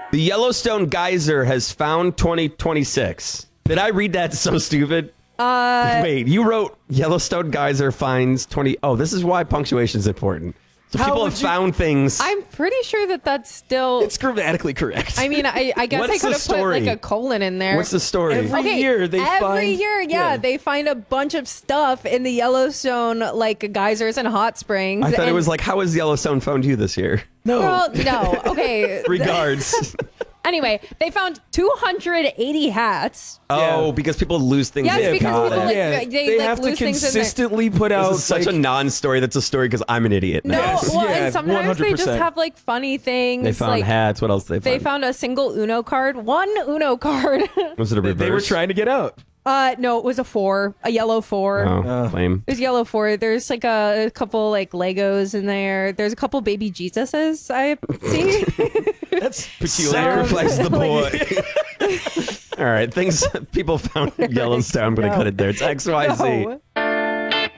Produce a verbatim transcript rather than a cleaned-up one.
The Yellowstone geyser has found twenty twenty-six. Did I read that so stupid? Uh, Wait, you wrote Yellowstone geyser finds twenty. Oh, this is why punctuation is important. So How people would have you- found things. I'm pretty sure that that's still. It's grammatically correct. I mean, I, I guess What's I could the have put story? like a colon in there. What's the story? Every Okay, year they every find- year, yeah, yeah. they find a bunch of stuff in the Yellowstone, like geysers and hot springs. I thought it and- was like, how has Yellowstone found you this year? no. Well, no, okay. Regards. Anyway, they found two hundred eighty hats. Oh, Yeah. because people lose things. Yes, in because it. people, like, yeah, they, they, like, have to lose things in there. consistently put out. This is such like, a non-story that's a story because I'm an idiot No, now. Yes, well, yeah, and sometimes they just one hundred percent. have like funny things. They found like, hats. What else did they They find? found a single Uno card. One Uno card. Was it a they, reverse? they were trying to get out. uh, no, it was a four, a yellow four. Oh, Uh, lame. It was yellow four. There's like a, a couple like Legos in there. There's a couple baby Jesuses I see. That's peculiar. Sacrifice the boy. All right, things people found in Yellowstone. I'm going to No. cut it there. It's X Y Z. No.